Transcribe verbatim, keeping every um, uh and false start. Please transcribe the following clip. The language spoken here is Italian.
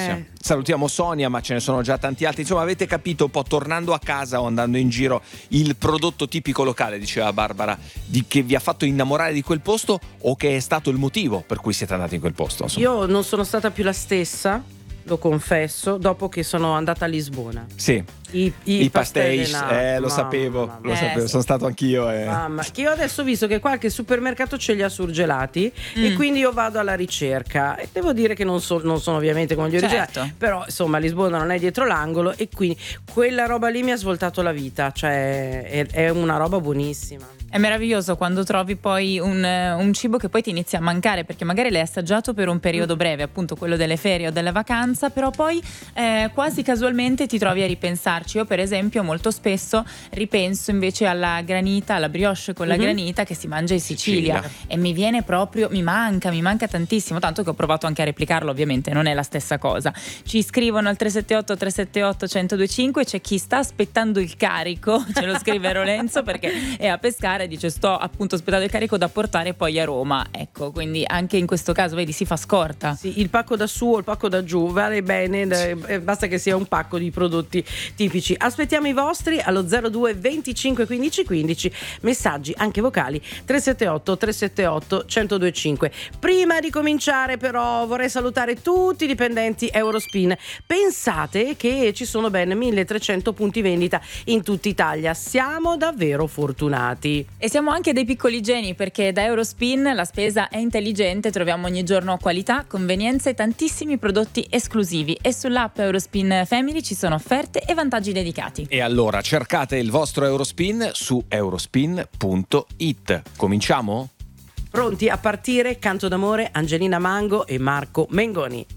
bellissima. Salutiamo Sonia, ma ce ne sono già tanti altri. Insomma, avete capito un po', tornando a casa o andando in giro, il prodotto tipico locale, diceva Barbara, di, che vi ha fatto innamorare di quel posto o che è stato il motivo per cui siete andati in quel posto? Insomma. Io non sono stata più la stessa, lo confesso, dopo che sono andata a Lisbona. Sì. I, i, I pastéis, pastel eh, lo mamma, sapevo, mamma. lo Eh, sapevo, sì. sono stato anch'io. Eh. Mamma, che io adesso ho visto che qualche supermercato ce li ha surgelati Mm. e quindi io vado alla ricerca e devo dire che non, so, non sono ovviamente come gli originali, Certo. però insomma Lisbona non è dietro l'angolo e quindi quella roba lì mi ha svoltato la vita, cioè è, è una roba buonissima. È meraviglioso quando trovi poi un, un cibo che poi ti inizia a mancare, perché magari l'hai assaggiato per un periodo breve, appunto quello delle ferie o della vacanza, però poi eh, quasi casualmente ti trovi a ripensarci. Io per esempio molto spesso ripenso invece alla granita, alla brioche con la Mhm. granita che si mangia in Sicilia, Sicilia. e mi viene proprio, mi manca, mi manca tantissimo, tanto che ho provato anche a replicarlo, ovviamente non è la stessa cosa. Ci scrivono al tre sette otto tre sette otto uno zero due cinque, c'è chi sta aspettando il carico, ce lo scrive Lorenzo perché è a pescare e dice sto appunto aspettando il carico da portare poi a Roma, ecco, quindi anche in questo caso vedi si fa scorta. Sì, il pacco da su o il pacco da giù vale bene, eh, basta che sia un pacco di prodotti tipici. Aspettiamo i vostri allo zero due venticinque quindici quindici, messaggi anche vocali tre sette otto tre sette otto uno zero due cinque. Prima di cominciare però vorrei salutare tutti i dipendenti Eurospin. Pensate che ci sono ben milletrecento punti vendita in tutta Italia, siamo davvero fortunati. E siamo anche dei piccoli geni, perché da Eurospin la spesa è intelligente, troviamo ogni giorno qualità, convenienza e tantissimi prodotti esclusivi, e sull'app Eurospin Family ci sono offerte e vantaggi dedicati. E allora cercate il vostro Eurospin su eurospin punto it. Cominciamo? Pronti a partire? Canto d'amore, Angelina Mango e Marco Mengoni.